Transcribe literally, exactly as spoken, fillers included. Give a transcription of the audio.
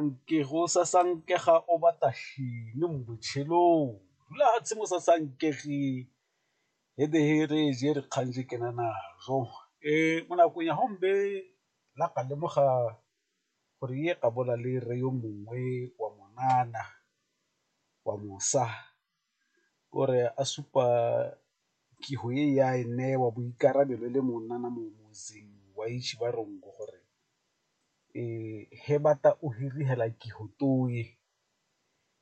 nkego sa sankega o batla shini mbotšhelong dula gatse mo sa sankege he the heritage re kgantše kena nazo um mo nakong ya gombe la ka lemoga gore ye ka bola le re yo mongwe wa monana wa mosa gore a supa kigo ye ya e newa boikarabelo le monana mo motseng wa itše ba rongo gore um he bata o hirihela kigo toye